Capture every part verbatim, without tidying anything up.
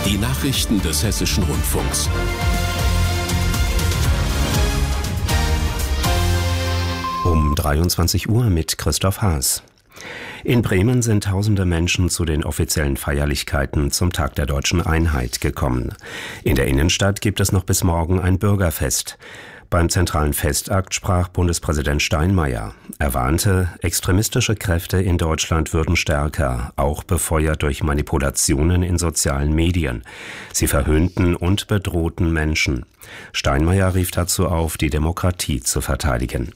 Die Nachrichten des Hessischen Rundfunks. Um dreiundzwanzig Uhr mit Christoph Haas. In Bremen sind tausende Menschen zu den offiziellen Feierlichkeiten zum Tag der Deutschen Einheit gekommen. In der Innenstadt gibt es noch bis morgen ein Bürgerfest. Beim zentralen Festakt sprach Bundespräsident Steinmeier. Er warnte, extremistische Kräfte in Deutschland würden stärker, auch befeuert durch Manipulationen in sozialen Medien. Sie verhöhnten und bedrohten Menschen. Steinmeier rief dazu auf, die Demokratie zu verteidigen.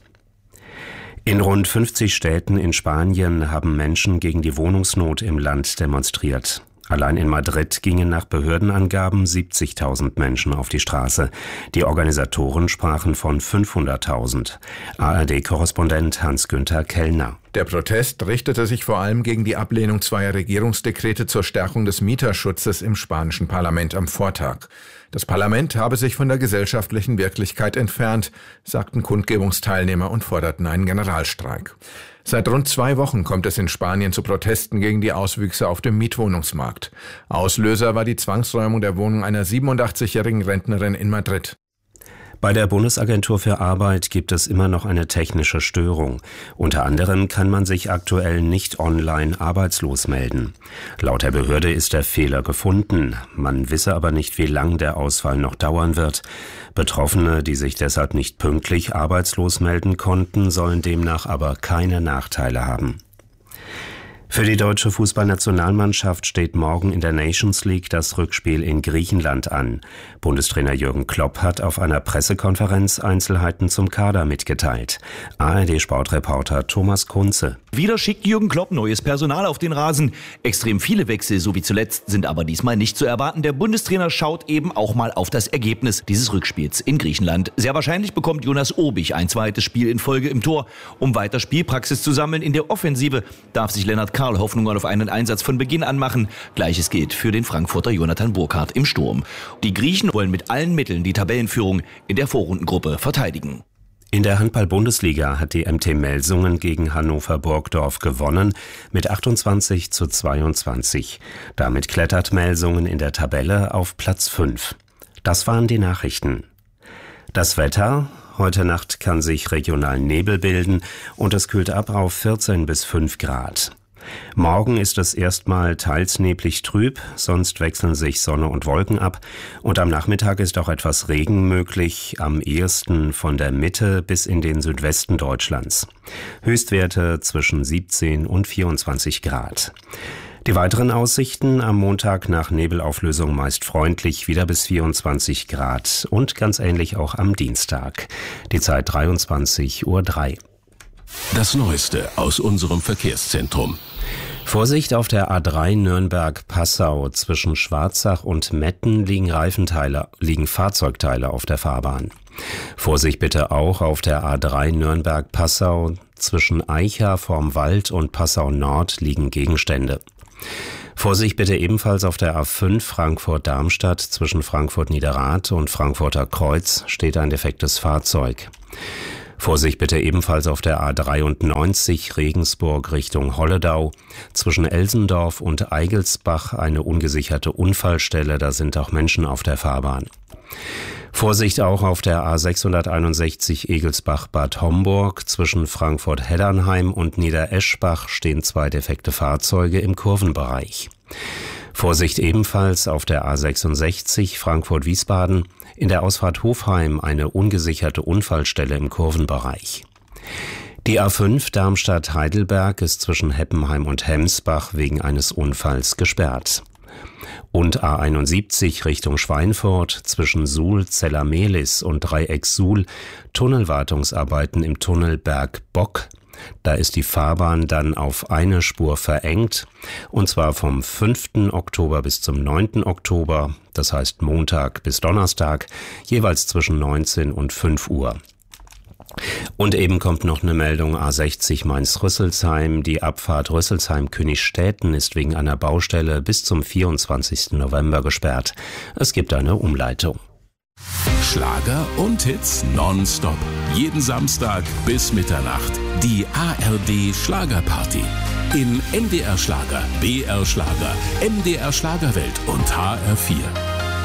In rund fünfzig Städten in Spanien haben Menschen gegen die Wohnungsnot im Land demonstriert. Allein in Madrid gingen nach Behördenangaben siebzigtausend Menschen auf die Straße. Die Organisatoren sprachen von fünfhunderttausend. A R D-Korrespondent Hans-Günther Kellner. Der Protest richtete sich vor allem gegen die Ablehnung zweier Regierungsdekrete zur Stärkung des Mieterschutzes im spanischen Parlament am Vortag. Das Parlament habe sich von der gesellschaftlichen Wirklichkeit entfernt, sagten Kundgebungsteilnehmer und forderten einen Generalstreik. Seit rund zwei Wochen kommt es in Spanien zu Protesten gegen die Auswüchse auf dem Mietwohnungsmarkt. Auslöser war die Zwangsräumung der Wohnung einer siebenundachtzigjährigen Rentnerin in Madrid. Bei der Bundesagentur für Arbeit gibt es immer noch eine technische Störung. Unter anderem kann man sich aktuell nicht online arbeitslos melden. Laut der Behörde ist der Fehler gefunden. Man wisse aber nicht, wie lang der Ausfall noch dauern wird. Betroffene, die sich deshalb nicht pünktlich arbeitslos melden konnten, sollen demnach aber keine Nachteile haben. Für die deutsche Fußballnationalmannschaft steht morgen in der Nations League das Rückspiel in Griechenland an. Bundestrainer Jürgen Klopp hat auf einer Pressekonferenz Einzelheiten zum Kader mitgeteilt. A R D-Sportreporter Thomas Kunze. Wieder schickt Jürgen Klopp neues Personal auf den Rasen. Extrem viele Wechsel, so wie zuletzt, sind aber diesmal nicht zu erwarten. Der Bundestrainer schaut eben auch mal auf das Ergebnis dieses Rückspiels in Griechenland. Sehr wahrscheinlich bekommt Jonas Obich ein zweites Spiel in Folge im Tor. Um weiter Spielpraxis zu sammeln in der Offensive, darf sich Lennart Karl Hoffnungen auf einen Einsatz von Beginn an machen. Gleiches gilt für den Frankfurter Jonathan Burkhardt im Sturm. Die Griechen wollen mit allen Mitteln die Tabellenführung in der Vorrundengruppe verteidigen. In der Handball-Bundesliga hat die M T Melsungen gegen Hannover Burgdorf gewonnen mit achtundzwanzig zu zweiundzwanzig. Damit klettert Melsungen in der Tabelle auf Platz fünf. Das waren die Nachrichten. Das Wetter: Heute Nacht kann sich regional Nebel bilden und es kühlt ab auf vierzehn bis fünf Grad. Morgen ist es erstmal teils neblig trüb, sonst wechseln sich Sonne und Wolken ab und am Nachmittag ist auch etwas Regen möglich, am ehesten von der Mitte bis in den Südwesten Deutschlands. Höchstwerte zwischen siebzehn und vierundzwanzig Grad. Die weiteren Aussichten: am Montag nach Nebelauflösung meist freundlich, wieder bis vierundzwanzig Grad und ganz ähnlich auch am Dienstag. Die Zeit dreiundzwanzig Uhr drei. Das Neueste aus unserem Verkehrszentrum. Vorsicht auf der A drei Nürnberg-Passau. Zwischen Schwarzach und Metten liegen Reifenteile, liegen Fahrzeugteile auf der Fahrbahn. Vorsicht bitte auch auf der A drei Nürnberg-Passau. Zwischen Eicha vorm Wald und Passau Nord liegen Gegenstände. Vorsicht bitte ebenfalls auf der A fünf Frankfurt-Darmstadt. Zwischen Frankfurt-Niederrad und Frankfurter Kreuz steht ein defektes Fahrzeug. Vorsicht bitte ebenfalls auf der A dreiundneunzig Regensburg Richtung Holledau. Zwischen Elsendorf und Eigelsbach eine ungesicherte Unfallstelle, da sind auch Menschen auf der Fahrbahn. Vorsicht auch auf der A sechshunderteinundsechzig Egelsbach-Bad Homburg. Zwischen Frankfurt-Heddernheim und Niedereschbach stehen zwei defekte Fahrzeuge im Kurvenbereich. Vorsicht ebenfalls auf der A sechsundsechzig Frankfurt-Wiesbaden. In der Ausfahrt Hofheim eine ungesicherte Unfallstelle im Kurvenbereich. Die A fünf Darmstadt-Heidelberg ist zwischen Heppenheim und Hemsbach wegen eines Unfalls gesperrt. Und A einundsiebzig Richtung Schweinfurt zwischen Suhl, Zella-Mehlis und Dreieck Suhl Tunnelwartungsarbeiten im Tunnel Berg-Bock. Da ist die Fahrbahn dann auf eine Spur verengt, und zwar vom fünften Oktober bis zum neunten Oktober, das heißt Montag bis Donnerstag, jeweils zwischen neunzehn und fünf Uhr. Und eben kommt noch eine Meldung: A sechzig Mainz-Rüsselsheim. Die Abfahrt Rüsselsheim-Königsstädten ist wegen einer Baustelle bis zum vierundzwanzigsten November gesperrt. Es gibt eine Umleitung. Schlager und Hits nonstop. Jeden Samstag bis Mitternacht. Die A R D Schlagerparty. In N D R Schlager, B R Schlager, M D R Schlagerwelt und H R vier.